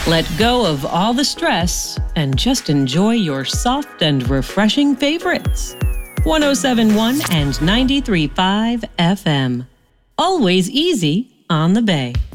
Let go of all the stress and just enjoy your soft and refreshing favorites. 107.1 and 93.5 FM. Always easy on the Bay.